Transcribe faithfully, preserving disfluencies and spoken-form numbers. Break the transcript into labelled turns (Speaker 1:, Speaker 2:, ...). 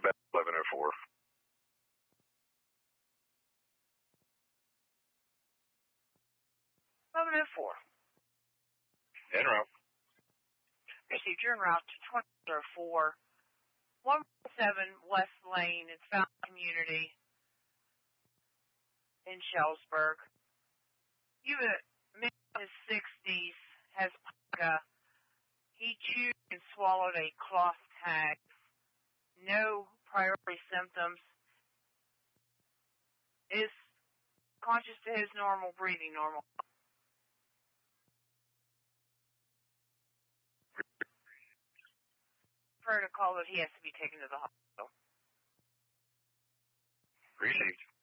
Speaker 1: back eleven oh four.
Speaker 2: eleven oh four.
Speaker 1: En route.
Speaker 2: Received, you're en route to twenty oh four. one seven West Lane. It's Fountain Community in Shellsburg. You have a man in his sixties, has pica. He chewed and swallowed a cloth tag. No priority symptoms. Is conscious to his normal breathing, normal. Protocol that he has to be taken to the hospital.
Speaker 1: Received.